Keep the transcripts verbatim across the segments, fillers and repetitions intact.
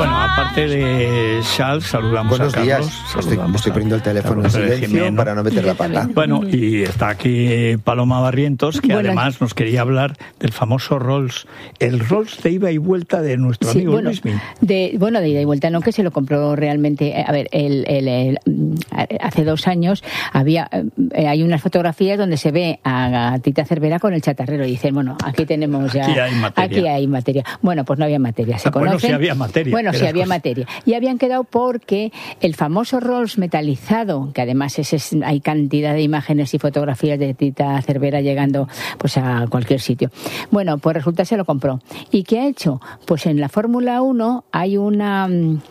Bueno, aparte de Charles, saludamos Buenos a Carlos. días. Estoy, Saludamos estoy poniendo el teléfono en silencio Jimeno. para no meter la pata. Bueno, y está aquí Paloma Barrientos, que Bueno, además nos quería hablar del famoso Rolls, el Rolls de ida y vuelta de nuestro Sí, amigo bueno, Luismi. de, bueno, de ida y vuelta no, que se lo compró realmente. A ver, el, el, el, hace dos años había eh, hay unas fotografías donde se ve a, a Tita Cervera con el chatarrero y dicen, bueno, aquí tenemos ya... Aquí hay materia. Aquí hay materia. Bueno, pues no había materia, se Ah, bueno, conocen. sí había materia. Bueno, sí Eras había cosa. materia. Y habían quedado porque el famoso Rolls metalizado, que además ese es, hay cantidad de imágenes y fotografías de Tita Cervera llegando pues a cualquier sitio. Bueno, pues resulta se lo compró. ¿Y qué ha hecho? Pues en la Fórmula uno hay una...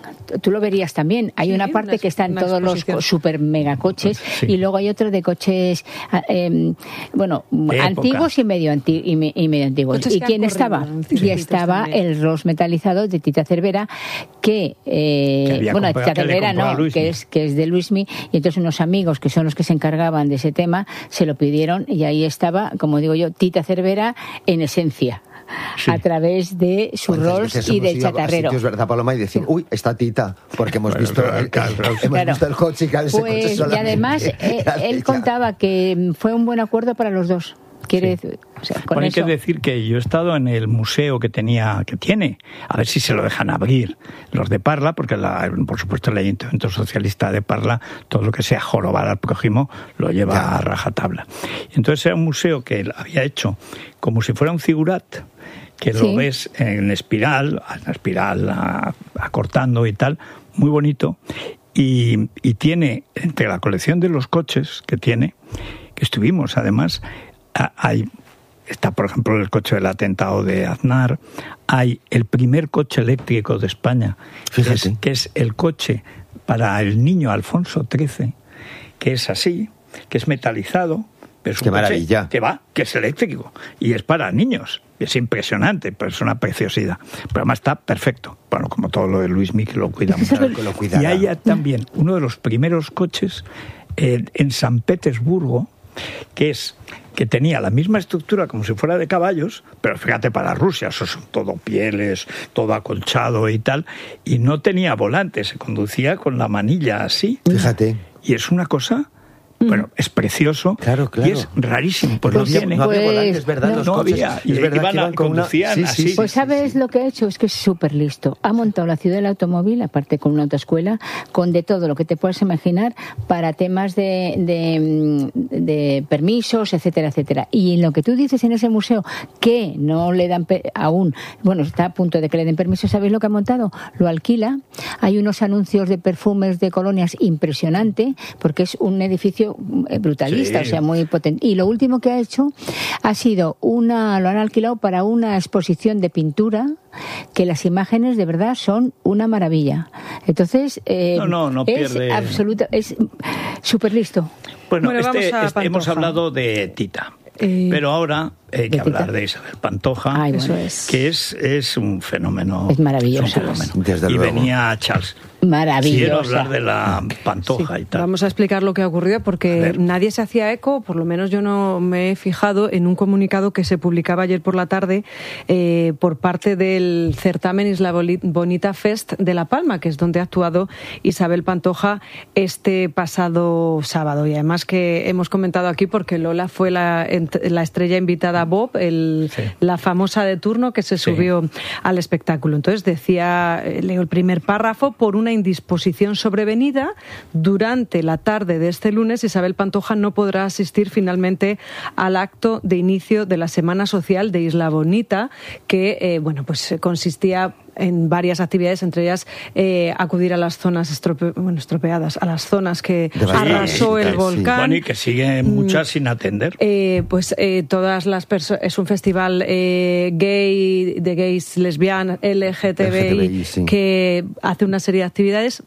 Tú lo verías también. Hay Sí, una parte una- que están una todos los exposición. co- super mega coches Sí. y luego hay otro de coches eh, bueno, De antiguos y medio, anti- y, me- y medio antiguos. Coches ¿Y que quién han estaba? corrido en Y circuitos estaba también. el Rolls metalizado de Tita Cervera que, eh, Que había bueno, comprado- Tita que le Cervera compró a no, Luismi. que es, que es de Luismi, y entonces unos amigos que son los que se encargaban de ese tema se lo pidieron y ahí estaba, como digo yo, Tita Cervera en esencia. Sí. A través de su ¿Cuántas Rolls veces y hemos del ido a chatarrero. sitios, ¿verdad, Paloma? Y decir, uy, está Tita, porque hemos Bueno, visto claro, el, claro, el- claro. hemos Claro. visto el coche y claro, ese coche Pues, y solamente además eh, era de él ella. contaba que fue un buen acuerdo para los dos. Quiere Sí. decir, o sea, con Bueno, hay eso. que decir que yo he estado en el museo que tenía, que tiene, a ver si se lo dejan abrir los de Parla, porque la, por supuesto el Ayuntamiento Socialista de Parla, todo lo que sea jorobar al prójimo, lo lleva Ya. a rajatabla. Y entonces era un museo que él había hecho como si fuera un figurat, que Sí. lo ves en espiral, en espiral a- acortando y tal, muy bonito, y, y tiene, entre la colección de los coches que tiene, que estuvimos además, a- hay, está por ejemplo el coche del atentado de Aznar, hay el primer coche eléctrico de España, que Fíjate. es, que es el coche para el niño Alfonso trece, que es así, que es metalizado, pero es un ¡Qué coche maravilla! que va, que es eléctrico y es para niños. Es impresionante, pero es una preciosidad. Pero además está perfecto. Bueno, como todo lo de Luismi, que lo cuida mucho. Claro que lo cuidará. Y hay también uno de los primeros coches eh, en San Petersburgo, que es que tenía la misma estructura como si fuera de caballos, pero fíjate, para Rusia, eso son todo pieles, todo acolchado y tal, y no tenía volante, se conducía con la manilla así. Fíjate. Y es una cosa, bueno, es precioso. Claro, claro. Y es rarísimo, pues no lo había, tiene. no había Pues, volantes, ¿verdad? no. Los No coches. había, Y es y verdad iban que a- iban con una... conducían Sí, así. sí, Pues sí, sabes sí. lo que ha hecho, es que es súper listo. Ha montado la ciudad del automóvil, aparte con una autoescuela, con de todo lo que te puedas imaginar para temas de, de, de permisos, etcétera, etcétera. Y en lo que tú dices en ese museo, que no le dan pe- aún, bueno, está a punto de que le den permiso, ¿sabéis lo que ha montado? Lo alquila. Hay unos anuncios de perfumes de colonias impresionante, porque es un edificio eh, brutalista, Sí. o sea, muy potente. Y lo último que ha hecho ha sido una, lo han alquilado para una exposición de pintura, que las imágenes de verdad son una maravilla. Entonces, eh, No, no, no es pierde- absoluta, es súper listo. Bueno, Bueno, este, vamos a este- hemos Pantoja. hablado de Tita, Eh, pero ahora hay que ¿de Tita? hablar de Isabel Pantoja, Ay, Eso bueno. es. que es, es un fenómeno. Es maravillosa. es un fenómeno. Desde y luego. venía Charles. Maravillosa. Quiero hablar de la Pantoja Sí, y tal. vamos a explicar lo que ha ocurrido A porque ver. nadie se hacía eco, por lo menos yo no me he fijado en un comunicado que se publicaba ayer por la tarde eh, por parte del certamen Isla Boli- Bonita Fest de La Palma, que es donde ha actuado Isabel Pantoja este pasado sábado. Y además que hemos comentado aquí porque Lola fue la, ent- la estrella invitada a Bob, el, Sí. la famosa de turno que se Sí. subió al espectáculo. Entonces decía, eh, leo el primer párrafo, por una indisposición sobrevenida durante la tarde de este lunes, Isabel Pantoja no podrá asistir finalmente al acto de inicio de la Semana Social de Isla Bonita, que eh, bueno, pues consistía en varias actividades, entre ellas eh, acudir a las zonas estrope- bueno, estropeadas, a las zonas que Devastadas, arrasó sí, el sí. volcán. Bueno, y que sigue muchas sin atender. Eh, pues eh, todas las personas, es un festival eh, gay, de gays, lesbianas, L G T B I, L G T B I, sí. que hace una serie de actividades.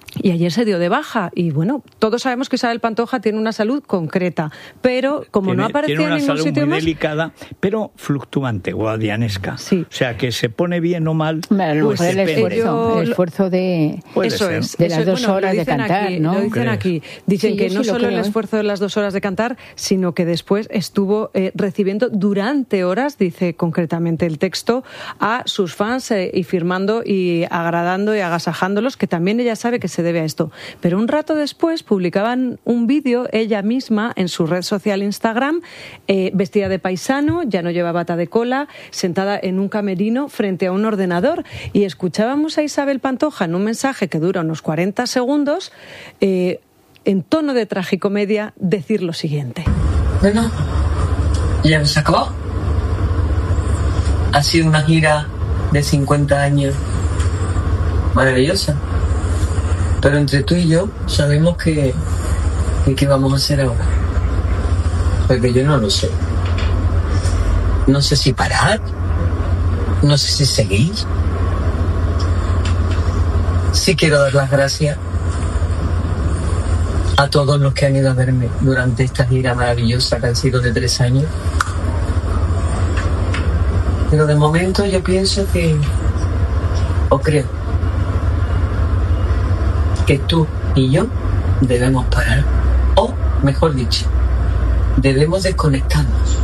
Y ayer se dio de baja. Y bueno, todos sabemos que Isabel Pantoja tiene una salud concreta, pero como tiene, no aparecía tiene una en ningún salud sitio muy más... delicada, pero fluctuante, guadianesca. Sí. O sea, que se pone bien o mal. Bueno, Pues el, esfuerzo, Yo- el esfuerzo de, Puede Eso ser. es. de eso las es. dos Bueno, lo horas de dicen cantar, aquí, ¿no? Lo dicen ¿Crees? aquí. Dicen Sí, que yo no sí lo solo el creo, ¿eh? esfuerzo de las dos horas de cantar, sino que después estuvo eh, recibiendo durante horas, dice concretamente el texto, a sus fans eh, y firmando y agradando y agasajándolos, que también ella sabe que se debe a esto. Pero un rato después publicaban un vídeo ella misma en su red social Instagram, eh, vestida de paisano, ya no lleva bata de cola, sentada en un camerino frente a un ordenador, y escuchábamos a Isabel Pantoja en un mensaje que dura unos cuarenta segundos, eh, en tono de tragicomedia, decir lo siguiente. Bueno, ya se acabó. Ha sido una gira de cincuenta años maravillosa. Pero entre tú y yo sabemos que, que qué vamos a hacer ahora. Porque yo no lo sé. No sé si parar. No sé si seguir. Sí quiero dar las gracias a todos los que han ido a verme durante esta gira maravillosa que han sido de tres años. Pero de momento yo pienso que, o creo, que tú y yo debemos parar. O, mejor dicho, debemos desconectarnos.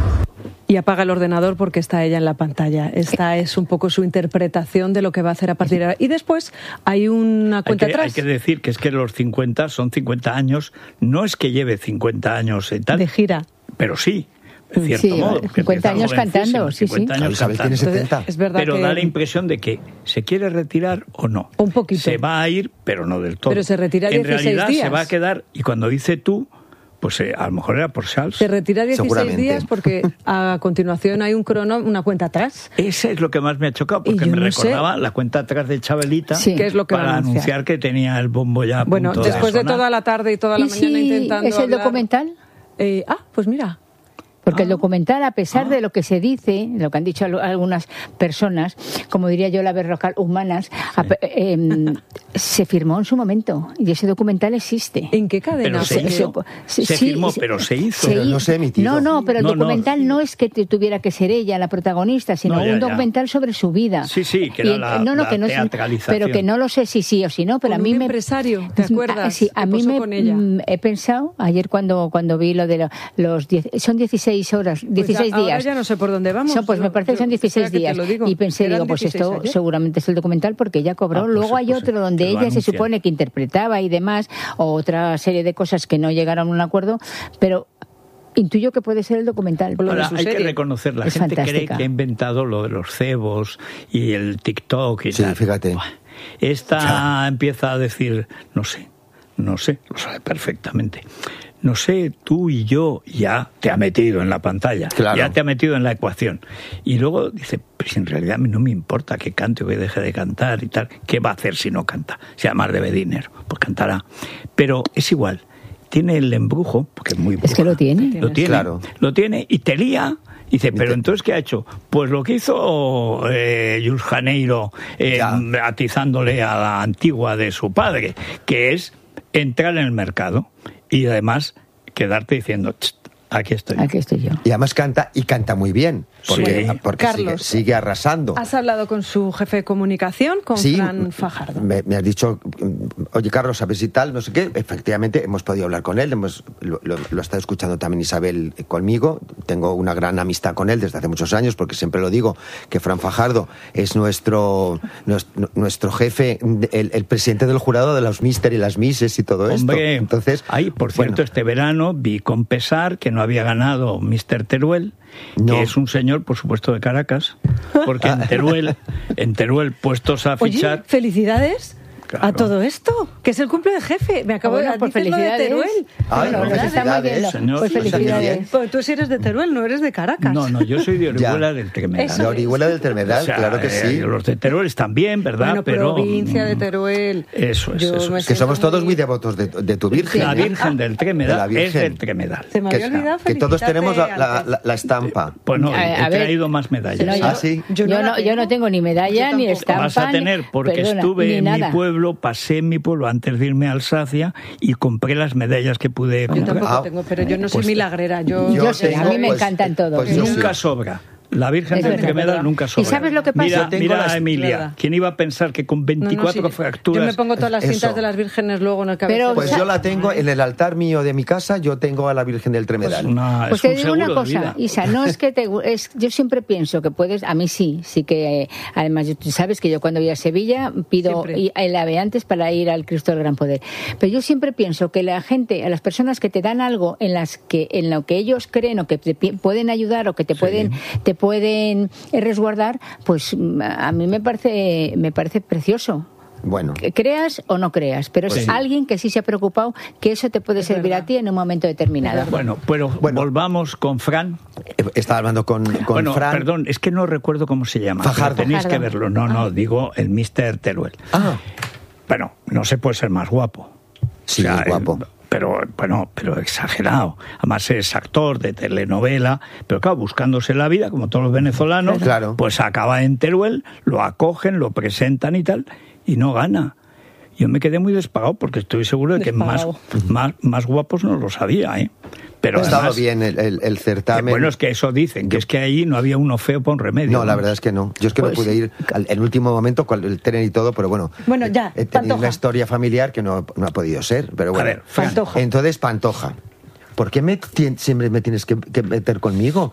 Y apaga el ordenador porque está ella en la pantalla. Esta es un poco su interpretación de lo que va a hacer a partir de ahora. Y después hay una cuenta hay que, atrás. Hay que decir que es que los cincuenta son cincuenta años, no es que lleve cincuenta años y tal. De gira. Pero sí, en cierto Sí, modo. cincuenta años cantando, sí, sí. cincuenta años Claro, Isabel tiene cantando. setenta. Es verdad Pero que... da la impresión de que se quiere retirar o no. Un poquito. Se va a ir, pero no del todo. Pero se retira En dieciséis realidad días. se va a quedar, y cuando dice tú, pues eh, a lo mejor era por Charles. Se retira dieciséis Seguramente. días porque a continuación hay un crono, una cuenta atrás. Ese es lo que más me ha chocado, Y porque yo me no sé- recordaba la cuenta atrás de Chabelita Sí. ¿Qué es lo que va para a anunciar? anunciar que tenía el bombo ya a Bueno, punto de después de sonar. toda la tarde y toda la ¿Y mañana si intentando es el hablar- documental? Eh, ah, pues mira. Porque el Ah. documental, a pesar Ah. de lo que se dice, lo que han dicho al- algunas personas, como diría yo, la berrocal, humanas, a- eh, se firmó en su momento y ese documental existe. ¿En qué cadena? Pero se Se- hizo. se- Se sí, firmó, se- pero se hizo. Pero no hizo. se ha emitido. No, no, pero el No, no. documental no, es que te- tuviera que ser ella la protagonista, sino No, ya, un ya. documental sobre su vida. Sí, sí, que Y era en- la- no, no, la que no es- teatralización. pero que no lo sé si sí o si no, pero Con a mí un me empresario, ¿te Ah, acuerdas? sí, a Que mí posó me con ella. mm, he pensado ayer cuando cuando vi lo de lo- los diez, son dieciséis horas, dieciséis Pues ya- ahora días. ya no sé por dónde vamos. Son, pues me Yo- parece que son yo- dieciséis espera que te días. lo digo. Y pensé, Eran digo, pues dieciséis esto ayer. seguramente es el documental porque ella cobró. Ah, pues, Luego hay pues, otro donde que lo ella se anuncian. supone que interpretaba y demás, o otra serie de cosas que no llegaron a un acuerdo, pero intuyo que puede ser el documental. Por lo de Ahora, su hay que serie. reconocer, la Es gente cree fantástica. que ha inventado lo de los cebos y el TikTok y Sí, tal. fíjate. Buah. Esta empieza a decir, no sé, no sé, lo sabe perfectamente. No sé, tú y yo, ya te ha metido en la pantalla, Claro. ya te ha metido en la ecuación. Y luego dice, pues en realidad a mí no me importa que cante o que deje de cantar y tal. ¿Qué va a hacer si no canta? Si además debe dinero, pues cantará. Pero es igual, tiene el embrujo, porque es muy bruja. Es que lo tiene. Lo tiene, Claro. lo tiene y te lía. Dice, pero te- entonces, ¿qué ha hecho? Pues lo que hizo eh, Jules Janeiro eh, Ya. atizándole a la antigua de su padre, que es entrar en el mercado y además quedarte diciendo, "Cht, aquí estoy. Aquí estoy yo. Y además canta, y canta muy bien, porque, Sí. porque sigue, Carlos, sigue arrasando. ¿Has hablado con su jefe de comunicación, con Sí, Fran Fajardo? Me, me has dicho, oye Carlos, ¿sabes si tal? No sé qué. Efectivamente, hemos podido hablar con él, hemos, lo, lo, lo ha estado escuchando también Isabel conmigo. Tengo una gran amistad con él desde hace muchos años, porque siempre lo digo, que Fran Fajardo es nuestro, nuestro, nuestro jefe, el, el presidente del jurado de los Mister y las Misses y todo esto. Hombre, Entonces, ay, por cierto, bueno, este verano vi con pesar que no había ganado míster Teruel, No. que es un señor, por supuesto, de Caracas, porque en Teruel, en Teruel puestos a Oye, fichar... felicidades Claro. a todo esto, que es el cumple de jefe. Me acabo Bueno, de pues decir lo de felicidades. Teruel. Ay, Bueno, no, nos estamos felicidades, viendo. señor. Pues Sí, felicidades. Pues tú sí eres de Teruel, no eres de Caracas. No, no, yo soy de Orihuela Ya. del Tremedal. Eso la orihuela del Termedal, O sea, claro que eh, sí. los de Teruel están bien, ¿verdad? Bueno, pero provincia de mm, Teruel. Eso es, Yo eso me es. Que siento somos todos muy- muy devotos de, de tu Virgen. La ¿eh? Virgen del De la Tremedal es Virgen. del Tremedal. Se me Que, había olvidado que todos felicitarte tenemos la, la- antes. la- la estampa. Pues no, A- a he ver, traído más medallas. No, yo, Ah, sí. Yo yo no no, la yo no tengo. tengo ni medalla, Yo ni tampoco. estampa. Vas a ni- tener, porque perdona, estuve ni en nada. mi pueblo pueblo, pasé en mi pueblo antes de irme a Alsacia y compré las medallas que pude Yo comprar. tampoco Ah, tengo, pero yo no soy pues, milagrera. Yo, Yo sí, tengo, a mí me pues, encantan todos. pues yo Nunca sí. sobra. La Virgen Es de verdad, Entremedas verdad. nunca sobra. ¿Y sabes lo que pasa? Mira, Yo tengo mira las- a Emilia. verdad. ¿Quién iba a pensar que con No, no, veinticuatro sí. fracturas... Yo me pongo todas las Eso. cintas de las vírgenes luego en el cabecero. Pero, Pues o sea, yo la tengo en el altar mío de mi casa, yo tengo a la Virgen del Tremedal. Pues una- Pues es te un digo una seguro de cosa, vida. Isa, no es que te gu- es, yo siempre pienso que puedes, a mí sí, sí que eh, además tú sabes que yo cuando voy a Sevilla pido Siempre. y- el ave antes para ir al Cristo del Gran Poder. Pero yo siempre pienso que la gente, a las personas que te dan algo en las que en lo que ellos creen o que te pi- pueden ayudar o que te pueden te pueden eh, resguardar, pues mm, a mí me parece me parece precioso. Bueno, Que creas o no creas, pero Pues es sí. alguien que sí se ha preocupado que eso te puede Es servir verdad. a ti en un momento determinado. Bueno, pero Bueno. volvamos con Fran. estaba hablando con, con bueno, Fran. perdón, es que no recuerdo cómo se llama. Fajardo. pero Tenéis Fajardo. que verlo. No, no, digo el mister Teruel. Ah, Bueno, no se puede ser más guapo. sí, es guapo. eh, pero, bueno, pero exagerado. Además es actor de telenovela, pero claro, buscándose la vida, como todos los venezolanos, Claro. pues acaba en Teruel, lo acogen, lo presentan y tal, y no gana. Yo me quedé muy despagado porque estoy seguro de que más, Despagado. más, más guapos no lo sabía, ¿eh? Pero Ha estado además, bien el, el- el eh, certamen. bueno, es que eso dicen, que es que ahí no había uno feo para un remedio. No, la verdad es que no. Yo es que Pues- no pude ir al, en último momento con el tren y todo, pero bueno. Bueno, ya, He tenido Pantoja. una historia familiar que no, no ha podido ser, pero bueno. A ver, Fran. Pantoja. Entonces, Pantoja. ¿Por qué me tien- siempre me tienes que, que meter conmigo?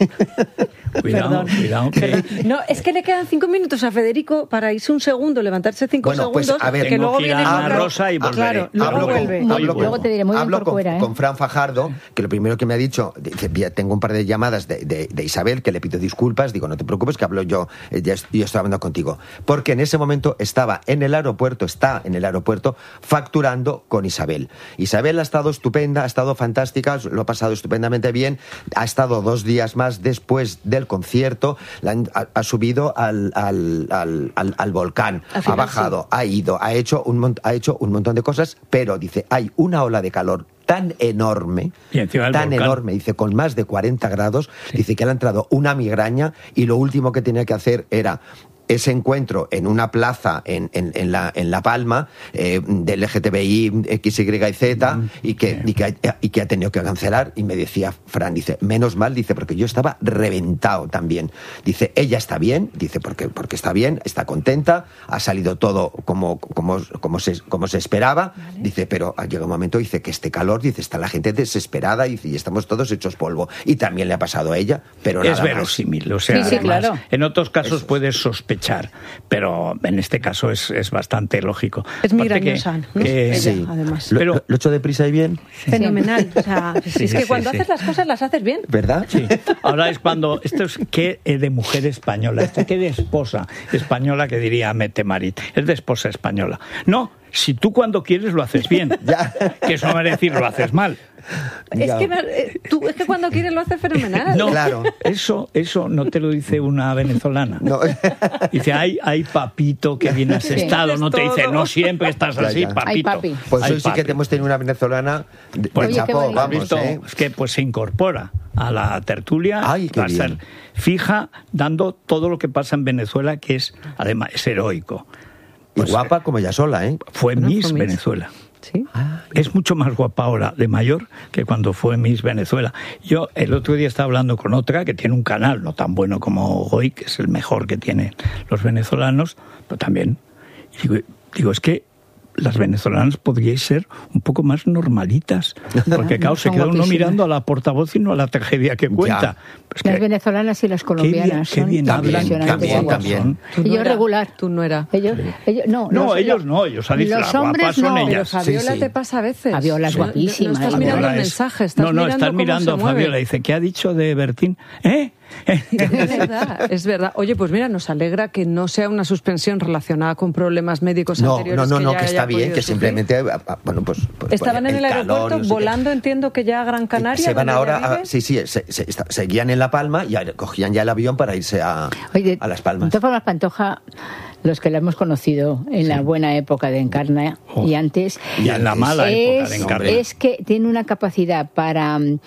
Cuidado, Perdón. cuidado. Que... Perdón. No, es que le quedan cinco minutos a Federico para irse un segundo, levantarse cinco Bueno, pues, segundos, a ver, que tengo luego que ir a viene Ana con- Rosa y volveré. Claro, luego hablo con- vuelve. Muy- hablo con- luego te diré, muy bien hablo por con, fuera, ¿eh? con Fran Fajardo, que lo primero que me ha dicho, dice, "Ya tengo un par de llamadas de, de- de Isabel, que le pido disculpas, digo, no te preocupes, que hablo yo, eh, ya est- yo estoy hablando contigo. Porque en ese momento estaba en el aeropuerto, está en el aeropuerto, facturando con Isabel. Isabel ha estado estupenda, ha estado fantástica, lo ha pasado estupendamente bien, ha estado dos días más después del concierto, la han- ha, ha subido al, al, al, al- al volcán, Al ha final, bajado, ha ido, ha hecho, un, mon- ha hecho un montón de cosas, pero dice, hay una ola de calor tan enorme, Y encima del tan volcán. enorme, dice, con más de cuarenta grados, dice que le ha entrado una migraña y lo último que tenía que hacer era ese encuentro en una plaza en, en, en, la, en La Palma eh, del L G T B I, X, Y y Z y que, y, que, y que ha tenido que cancelar, y me decía Fran, dice, menos mal, dice, porque yo estaba reventado también. Dice, ella está bien, dice, porque, porque está bien, está contenta, ha salido todo como, como, como, se, como se esperaba, dice, pero llega un momento, dice, que este calor, dice, está la gente desesperada, dice, y estamos todos hechos polvo. Y también le ha pasado a ella, pero Es nada más. verosímil, o sea, Sí, sí, además, claro. en otros casos Eso. puedes sospechar, pero en este caso es, es bastante lógico. Es Aparte migrañosa, que- ¿no? que- Ella, Sí. además. Lo, Pero- lo- lo he hecho deprisa y bien, Fenomenal. O sea, Sí, es que sí, cuando sí. haces las cosas las haces bien. ¿verdad? Sí. Ahora es cuando, esto es que de mujer española, esto que de esposa española, que diría Mete Marit, es de esposa española. No, si tú cuando quieres lo haces bien, Ya. que eso no va a decir lo haces mal. Es que, eh, tú, es que cuando quieres lo haces fenomenal. No, Claro. eso, eso no te lo dice una venezolana. No. Dice, ay, ay, papito, que bien has Sí. estado. No te dice, Todo. no siempre estás Ya, así, ya. papito. Ay, papi. Pues Ay, hoy sí que papi. te hemos tenido una venezolana de, Pues, Oye, de qué chapó, bonito. ¿Has vamos, visto? ¿eh? Es que pues se incorpora a la tertulia, Ay, qué va a bien. ser fija, dando todo lo que pasa en Venezuela, que es, además, es heroico. Y Pues, guapa como ella sola, ¿eh? Fue Bueno, Miss fue Miss. Venezuela. Sí. Es mucho más guapa ahora de mayor que cuando fue Miss Venezuela. Yo el otro día estaba hablando con otra que tiene un canal no tan bueno como Goy, que es el mejor que tienen los venezolanos, pero también. Y digo, digo, es que las venezolanas podríais ser un poco más normalitas, porque claro, se Son queda uno guapísimas. mirando a la portavoz y no a la tragedia que cuenta. Pues Las que- venezolanas y las qué bien, colombianas qué son bien hablan, impresionantes también, de guapas. también. Tú no Y yo era- regular. Tú no era. Ellos, ellos, no, No, los- ellos no, ellos han dicho, los las hombres guapas son no. ellas. Pero Fabiola Sí, sí. te pasa a veces. Fabiola es No- no- guapísima, No, estás ¿eh? mirando el Fabiola es- mensaje, estás no, no, mirando estás cómo mirando se a mueve. Fabiola. Dice, ¿qué ha dicho de Bertín? ¿Eh? Es verdad, es verdad. Oye, pues mira, nos alegra que no sea una suspensión relacionada con problemas médicos No, anteriores. no, no, no, ya que está haya bien, podido que sufrir. simplemente, ah, ah, bueno, pues... pues Estaban en el calor, aeropuerto no sé qué. volando, entiendo que ya a Gran Canaria. Se van donde ahora, ella a- vive. sí, sí, se, se- está- seguían en La Palma y ahora cogían ya el avión para irse a, Oye, a Las De Palmas. todas formas, Pantoja, los que la hemos conocido en la buena época de Encarna Oh. y antes, Y en la mala época de es, Encarna. es que tiene una capacidad para mm,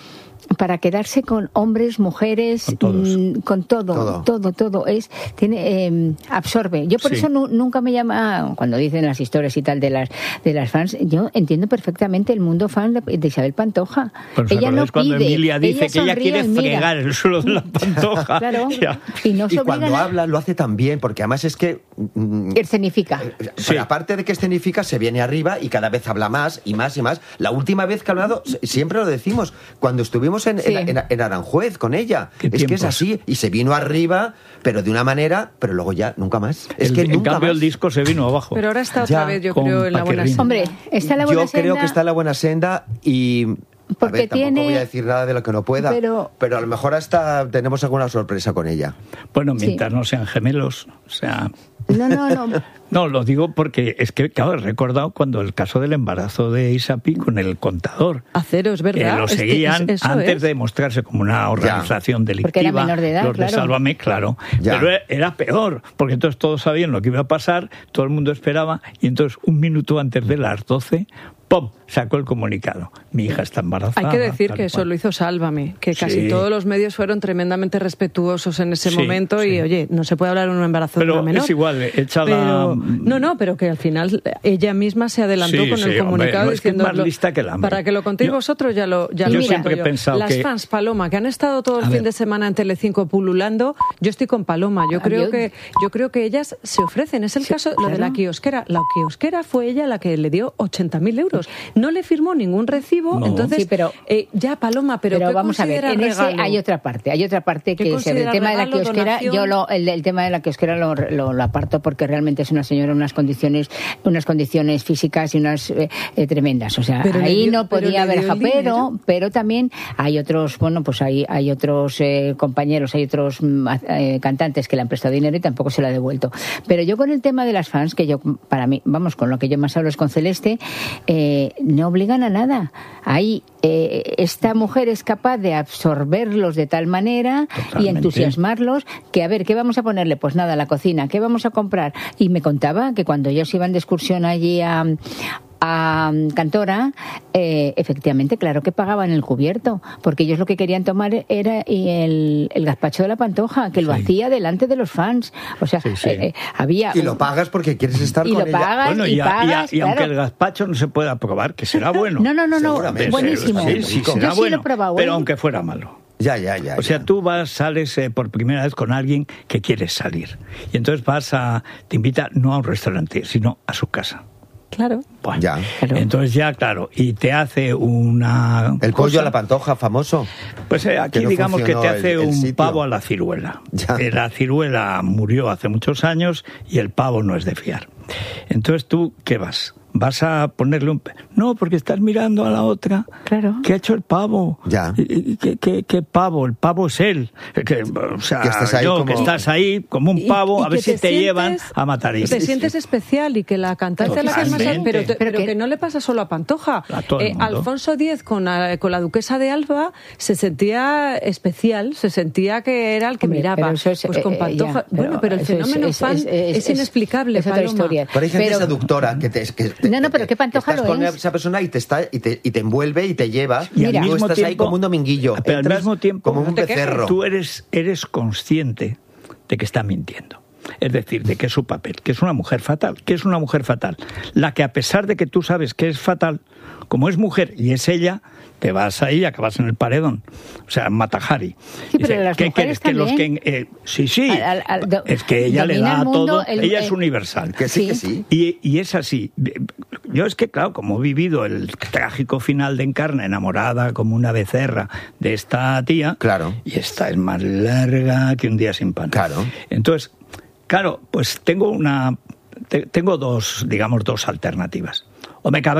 para quedarse con hombres, mujeres, con, todos. mmm, con todo, todo, todo, todo. Es, tiene, eh, absorbe. Yo por sí. eso nu, nunca me llama, cuando dicen las historias y tal de las de las fans, yo entiendo perfectamente el mundo fan de, de Isabel Pantoja. Pues ella no cuando pide, Emilia dice ella que ella quiere fregar el suelo de la Pantoja. Claro. Y, no y cuando a... habla lo hace tan bien, porque además es que... Mm, escenifica. Sí. Aparte de que escenifica, se viene arriba y cada vez habla más y más y más. La última vez que ha hablado, siempre lo decimos, cuando estuvimos en, sí. en, en, en Aranjuez con ella. Es tiempos? que es así. Y se vino arriba, pero de una manera, pero luego ya nunca más. Es el, que en nunca cambio más. el disco se vino abajo. Pero ahora está otra ya, vez, yo creo, en la buena senda. Hombre, está en la buena yo senda. Yo creo que está en la buena senda y... Porque a ver, tampoco tiene... voy a decir nada de lo que no pueda, pero, pero a lo mejor hasta tenemos alguna sorpresa con ella. Bueno, mientras sí. no sean gemelos, o sea... No, no, no. No, lo digo porque es que, claro, he recordado cuando el caso del embarazo de Isapi con el contador. Acero, es verdad. Que lo seguían es que antes es. de mostrarse como una organización ya. delictiva. Porque era menor de edad, los claro. de Sálvame, claro. Ya. Pero era peor, porque entonces todos sabían lo que iba a pasar, todo el mundo esperaba, y entonces un minuto antes de las doce... ¡pum!, sacó el comunicado. Mi hija está embarazada. Hay que decir que eso lo hizo Sálvame, que casi sí. todos los medios fueron tremendamente respetuosos en ese sí, momento sí. y, oye, no se puede hablar de un embarazo pero de una menor. Es igual, echa pero, la... No, no, pero que al final ella misma se adelantó sí, con sí, el comunicado hombre, no diciendo... Es que es más lista que el hambre. Para que lo contéis yo, vosotros ya lo ya Yo lo siempre he yo. pensado Las que... fans, Paloma, que han estado todo el a fin ver. de semana en Telecinco pululando, yo estoy con Paloma. Yo creo yo... que yo creo que ellas se ofrecen. Es el sí, caso, claro. lo de la kiosquera. La kiosquera fue ella la que le dio ochenta mil euros. No le firmó ningún recibo, no. entonces sí, pero, eh, ya Paloma, pero, pero ¿qué vamos a ver, en regalo? ese hay otra parte, hay otra parte que es el tema de la regalo, kiosquera, donación? yo lo, el, el tema de la kiosquera lo, lo, lo aparto porque realmente es una señora en unas condiciones, unas condiciones físicas y unas eh, eh, tremendas, o sea, pero ahí dio, no podía haber ja, pero, pero también hay otros, bueno, pues hay, hay otros eh, compañeros, hay otros eh, cantantes que le han prestado dinero y tampoco se lo ha devuelto. Pero yo con el tema de las fans, que yo, para mí, vamos, con lo que yo más hablo es con Celeste, eh, no obligan a nada. Ahí eh, esta mujer es capaz de absorberlos de tal manera Totalmente. y entusiasmarlos que, a ver, ¿qué vamos a ponerle? Pues nada, la cocina, ¿qué vamos a comprar? Y me contaba que cuando ellos iban de excursión allí a... a Cantora, eh, efectivamente, claro que pagaban el cubierto, porque ellos lo que querían tomar era el, el gazpacho de la Pantoja, que sí. lo hacía delante de los fans. O sea, sí, sí. Eh, había... Y lo pagas porque quieres estar y con lo ella. Pagas, bueno, y, y, a, pagas, y, a, y claro. aunque el gazpacho no se pueda probar, que será bueno. No, no, no, no buenísimo. Sí, sí, será Yo bueno, sí lo he probado, pero ¿eh? aunque fuera malo. Ya, ya, ya. O sea, ya. tú vas, sales eh, por primera vez con alguien que quieres salir. Y entonces vas a... te invita no a un restaurante, sino a su casa. Claro. Bueno, ya. Entonces ya, claro, y te hace una... El cosa, pollo a la Pantoja famoso. Pues eh, aquí no digamos que te hace el, el un sitio. pavo a la ciruela. Eh, la ciruela murió hace muchos años y el pavo no es de fiar. Entonces tú, ¿qué vas? Vas a ponerle un... No, porque estás mirando a la otra. Claro. ¿Qué ha hecho el pavo? Ya. ¿Qué, qué, qué pavo? El pavo es él. Que, o sea, que estás ahí yo, como... que estás ahí como un pavo, y, y a ver si te, te llevan a matar. Te sí, sientes sí. especial y que la cantante a la que más... Pero, te, pero, pero que, que no le pasa solo a Pantoja. A todo el eh, mundo. Alfonso X con la, con la duquesa de Alba se sentía especial, se sentía que era el que Hombre, miraba. Es, pues con Pantoja... Eh, ya, bueno, pero el fenómeno es, fan es, es, es inexplicable, es otra Paloma. historia. Pero hay gente pero, seductora que te... Que te no, no, pero que Pantoja estás lo con es. esa persona y te está y te, y te envuelve y te lleva y y al tú mismo estás tiempo, ahí como un dominguillo, pero entras al mismo tiempo como un no becerro. Tú eres eres consciente de que está mintiendo. Es decir, de que es su papel, que es una mujer fatal, que es una mujer fatal. La que a pesar de que tú sabes que es fatal, como es mujer y es ella, te vas ahí y acabas en el paredón. O sea, Matajari. Sí, pero dice, las ¿qué mujeres quieres? Que los también. que, eh, sí, sí. Al, al, al, do, es que ella le da a todo. El, ella el, es universal. Que sí, sí. que sí. Y, y es así. Yo es que, claro, como he vivido el trágico final de Encarna, enamorada como una becerra de esta tía, Claro. y esta es más larga que un día sin pan. Claro. Entonces, claro, pues tengo una, te, tengo dos, digamos, dos alternativas. O me cabe